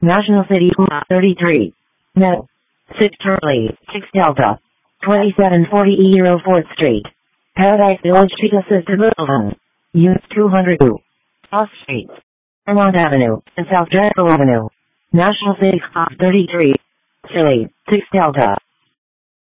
National City 33. No. 6 Charlie, 6 Delta. 2740 Euro 4th Street. Paradise Village Street Assisted Living. Unit 202. Off Street. Vermont Avenue, and South Drexel Avenue. National City 33. Chile, 6 Delta.